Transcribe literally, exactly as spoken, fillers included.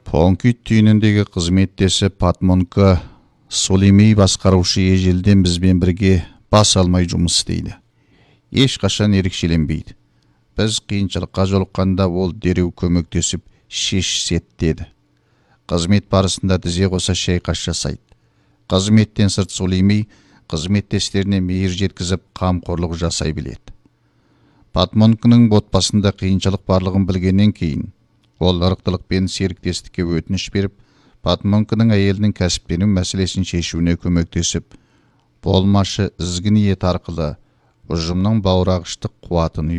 Понкит түйініндегі қызметтесі Патмонка Солемей басқарушы ежелден бізбен бірге бас алмай жұмыс істейді. Ешқашан ерекшеленбейді. Біз қиыншылыққа жолыққанда ол дереу көмектесіп шешсет деді. Қызмет барысында тізе қоса шайқас жасайды. Қызметтен сырт Солемей қызметтестеріне мейір жеткізіп қамқорлық жасай біледі. Патмонкының отбасында қиыншылық барлығын білгеннен кейін ол ырықтылықпен серіктестікке өтініш беріп, Патмонкының әйелінің кәсіптену мәселесін шешуіне көмектесіп, болмашы ізгі ниет арқылы ұжымның бауырағыштық қуатын